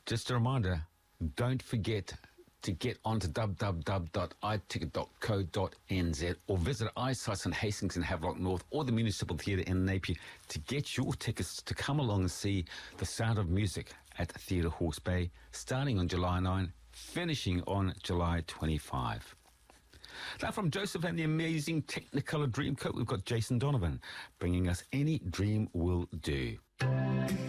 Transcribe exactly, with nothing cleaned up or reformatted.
just a reminder, don't forget to get onto w w w dot i ticket dot co dot n z or visit iSites in Hastings and Havelock North or the Municipal Theatre in Napier to get your tickets to come along and see The Sound of Music at Theatre Hawke's Bay, starting on July ninth, finishing on July twenty-fifth. Now, from Joseph and the amazing Technicolor Dreamcoat, we've got Jason Donovan bringing us Any Dream Will Do.